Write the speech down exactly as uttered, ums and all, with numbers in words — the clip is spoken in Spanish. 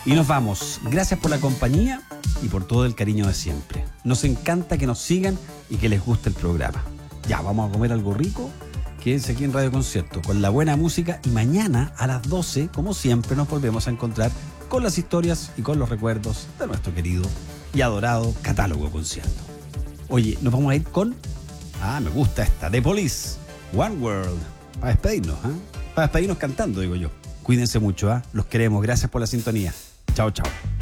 Y nos vamos. Gracias por la compañía y por todo el cariño de siempre. Nos encanta que nos sigan y que les guste el programa. Ya, vamos a comer algo rico. Quédense aquí en Radio Concierto con la buena música y mañana a las doce, como siempre, nos volvemos a encontrar con las historias y con los recuerdos de nuestro querido y adorado Catálogo Concierto. Oye, nos vamos a ir con... Ah, me gusta esta, The Police, One World. Para despedirnos, ¿eh? Para despedirnos cantando, digo yo. Cuídense mucho, ¿ah? ¿eh? Los queremos. Gracias por la sintonía. Chao, chao.